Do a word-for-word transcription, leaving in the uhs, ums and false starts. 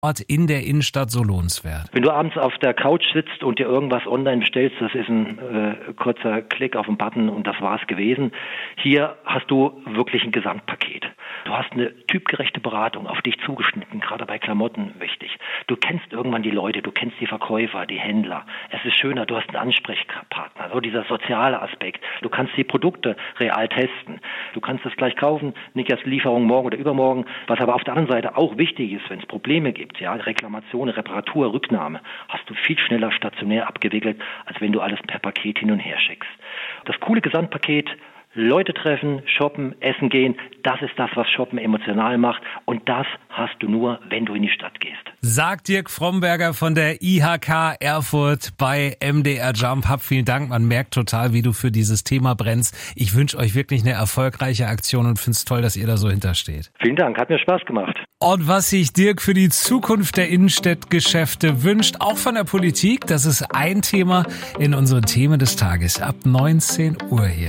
Ort in der Innenstadt so lohnenswert? Wenn du abends auf der Couch sitzt und dir irgendwas online bestellst, das ist ein äh, kurzer Klick auf den Button und das war's gewesen. Hier hast du wirklich ein Gesamtpaket. Du hast eine typgerechte Beratung auf dich zugeschnitten, gerade bei Klamotten wichtig. Du kennst irgendwann die Leute, du kennst die Verkäufer, die Händler. Es ist schöner, du hast einen Ansprechpartner, so dieser soziale Aspekt. Du kannst die Produkte real testen. Du kannst es gleich kaufen, nicht erst Lieferung morgen oder übermorgen. Was aber auf der anderen Seite auch wichtig ist, wenn es Probleme gibt, ja, Reklamation, Reparatur, Rücknahme, hast du viel schneller stationär abgewickelt, als wenn du alles per Paket hin und her schickst. Das coole Gesamtpaket, Leute treffen, shoppen, essen gehen, das ist das, was Shoppen emotional macht und das hast du nur, wenn du in die Stadt gehst. Sagt Dirk Fromberger von der I H K Erfurt bei M D R Jump. Hab vielen Dank, man merkt total, wie du für dieses Thema brennst. Ich wünsche euch wirklich eine erfolgreiche Aktion und finde es toll, dass ihr da so hintersteht. Vielen Dank, hat mir Spaß gemacht. Und was sich Dirk für die Zukunft der Innenstadtgeschäfte wünscht, auch von der Politik, das ist ein Thema in unseren Themen des Tages ab neunzehn Uhr hier.